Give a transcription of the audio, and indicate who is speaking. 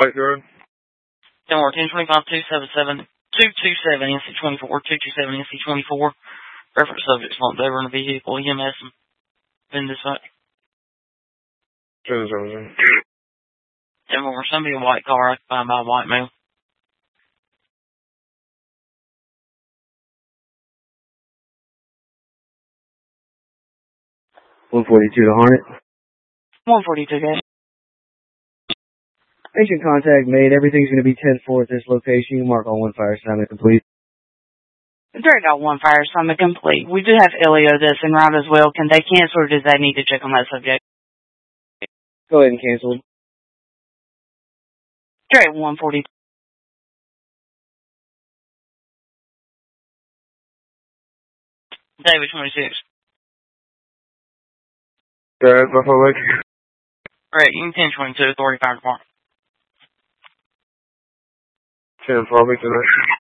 Speaker 1: White Road.
Speaker 2: 10-4, 1025, 227, NC24, 227, NC24. Reference subjects slumped over in a vehicle, EMS, and been this way.
Speaker 1: 10-7.
Speaker 2: 10-4, somebody in a white car occupied by a white male.
Speaker 3: 142 to Hornet.
Speaker 2: 142, guys.
Speaker 3: Patient contact made. Everything's going to be 10-4 at this location. You mark on 1 fire assignment complete.
Speaker 2: Direct out 1 fire assignment complete. We do have LEO that's en route as well. Can they cancel or does they need to check on that subject?
Speaker 3: Go ahead and cancel.
Speaker 2: Direct 142. David 26.
Speaker 1: Buffalo Lake.
Speaker 2: Right, you can 1022, authority fire department.
Speaker 1: 10-4, make the